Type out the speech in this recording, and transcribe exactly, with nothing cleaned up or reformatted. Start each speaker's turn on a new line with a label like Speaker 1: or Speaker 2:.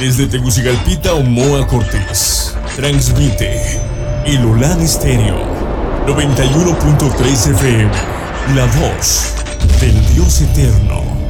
Speaker 1: Desde Tegucigalpita, Omoa Cortés, transmite El Olán Estéreo noventa y uno punto tres F M, la voz del Dios eterno.